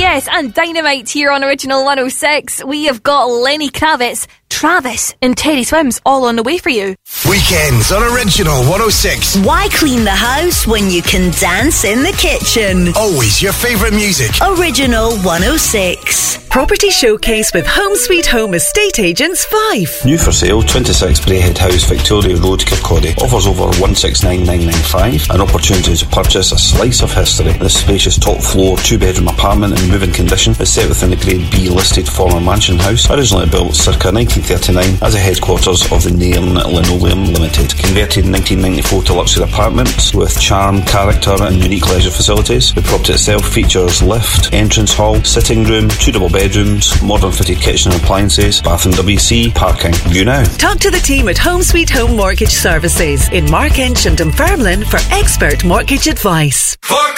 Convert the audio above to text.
Yes, and Dynamite here on Original 106. We have got Lenny Kravitz, Travis and Teddy Swims all on the way for you. Weekends on Original 106. Why clean the house when you can dance in the kitchen? Always your favourite music. Original 106. Property Showcase with Home Sweet Home Estate Agents 5. New for sale, 26 Brayhead House, Victoria Road, Kirkcaldy. Offers over 169,995. An opportunity to purchase a slice of history. This spacious top floor, 2-bedroom apartment in moving condition is set within the Grade B listed former mansion house, originally built circa 1939 as a headquarters of the Nairn Linoleum Limited. Converted in 1994 to luxury apartments with charm, character and unique leisure facilities. The property itself features lift, entrance hall, sitting room, 2 double bedrooms, modern fitted kitchen and appliances, bath and WC, parking. View now. Talk to the team at Home Sweet Home Mortgage Services in Markench and Dunfermline for expert mortgage advice. For